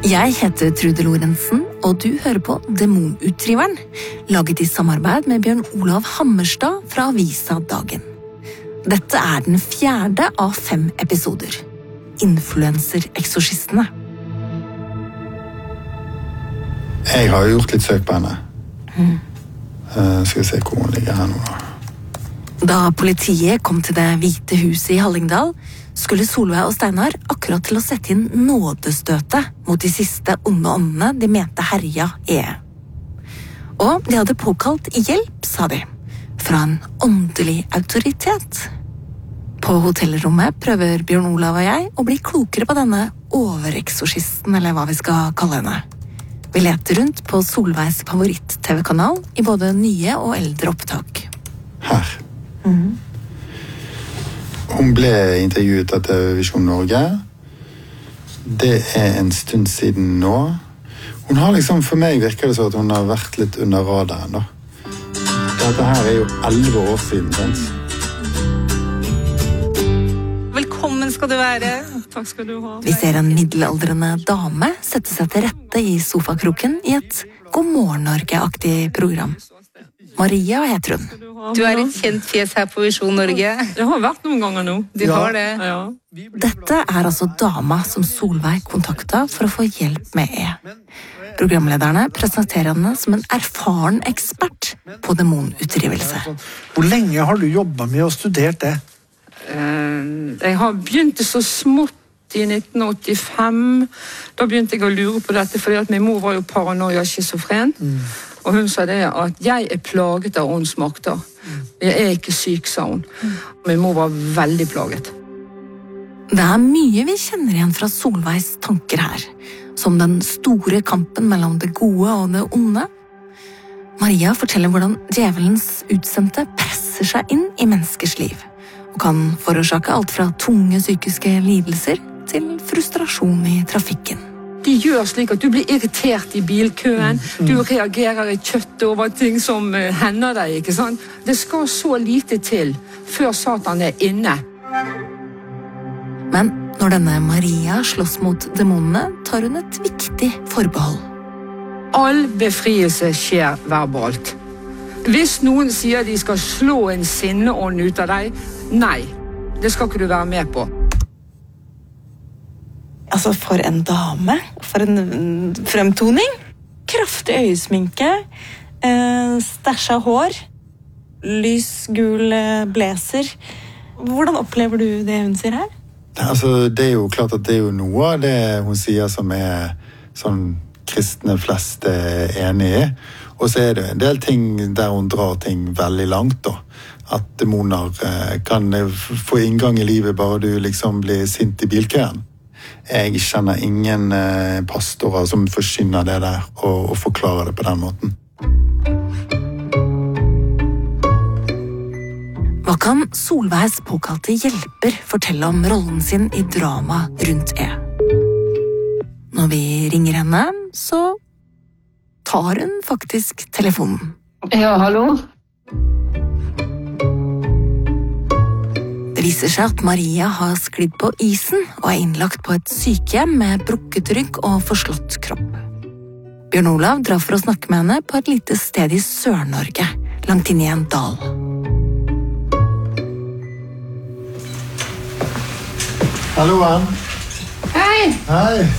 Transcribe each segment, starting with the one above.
Jeg heter Trude Lorentzen, og du hører på Demonutdriveren, laget i samarbeid med Bjørn Olav Hammerstad fra Avisa Dagen. Dette er den 4. av 5 episoder. Influencer-eksorsistene. Jeg har gjort litt søk på henne. Skal vi se hvor hun ligger her nå. Da politiet kom til Det hvite huset i Hallingdal, skulle Solveig og Steinar akkurat til å sette inn nådestøtet mot de siste onde åndene de mente herja Og de hadde påkalt hjelp, sa de, fra en åndelig autoritet. På hotellrommet prøver Bjørn Olav og jeg å bli klokere på denne overeksorsisten, eller hva vi skal kalle henne. Vi leter rundt på Solveigs favoritt-TV-kanal i både nye og eldre opptak. Her. Hun ble intervjuet av TV-visjon Norge. Det en stund siden nå. Hun har liksom, for meg virker det så at hun har vært litt under radaren da. Dette her jo 11 år siden, sant? Velkommen skal du være. Takk skal du ha. Vi ser en middelaldrende dame sette seg til rette i sofakroken i et God morgen Norge-aktig program. Maria heter hun. Du et kjent fjes her på Visjon Norge. Jeg har vært noen ganger nå. Du har det. Ja. Dette altså dama som Solveig kontakta for å få hjelp med Programlederne presenterer henne som en erfaren ekspert på demonutdrivelse. Hvor lenge har du jobbet med og studert det? Jeg har begynt så smått i 1985. Da begynte jeg å lure på dette, fordi at min mor var jo paranoia schizofren. Og hun sa det at jeg plaget av åndsmakter. Jeg ikke syk, sa hun. Min mor var veldig plaget. Det mye vi kjenner igjen fra Solveigs tanker her, som den store kampen mellom det gode og det onde. Maria forteller hvordan djevelens utsendte presser seg inn i menneskers liv, og kan forårsake alt fra tunge psykiske lidelser til frustrasjon i trafikken. De gjør slik at du blir irritert i bilkøen, du reagerer i kjøttet over ting som hender deg, ikke sant? Det skal så lite til før Satan inne. Men når denne Maria slåss mot demonene, tar hun et viktig forbehold. All befrielse skjer verbalt. Hvis noen sier de skal slå en sinneånd ut av deg, nei, det skal ikke du være med på. Altså, for en dame, for en fremtoning. Kraftig øyesminke, stæsja hår, lys gul blazer. Hvordan opplever du det hun sier her? Altså, det jo klart at det jo noe av det hun sier som sånn kristne flest enig i. Og så det en del ting der hun drar ting veldig langt da. At demoner kan få inngang i livet bare du liksom blir sint i bilkøen. Jeg kjenner ingen pastorer som forkynner det der og forklarer det på den måten. Hva kan Solveigs påkalte hjelper fortelle om rollen sin i drama rundt Når vi ringer henne, så tar hun faktisk telefonen. Ja, hallo? Det viser seg at Maria har sklidd på isen og innlagt på et sykehjem med brukket rygg og forslått kropp. Bjørn Olav drar for å snakke med henne på et lite sted i Sør-Norge, langt inn i en dal. Hallo, Ann. Hei! Hei.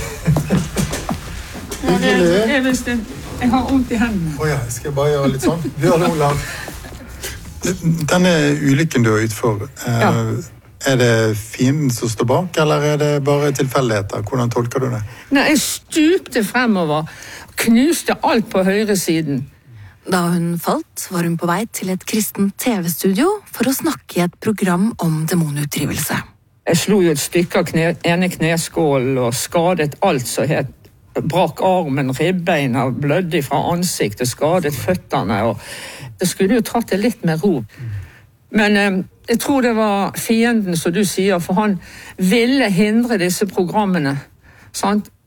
Hyggelig. Jeg har vondt i hendene. Åja, skal jeg bare gjøre litt sånn? Bjørn Olav. Denne ulykken du har utfor, det fienden som står bak, eller det bare tilfeldigheter? Hvordan tolker du det? Nei, jeg stupte fremover, knuste alt på høyre siden. Da hun falt, var hun på vei til et kristent TV-studio for å snakke i et program om demonutdrivelse. Jeg slo jo et stykke av ene kneskålen og skadet alt som het. Brakk armen, ribbeina, blødde fra ansiktet, skadet føttene. Og det skulle jo tatt det litt med ro. Men jeg tror det var fienden, som du sier, for han ville hindre disse programmene. Sant?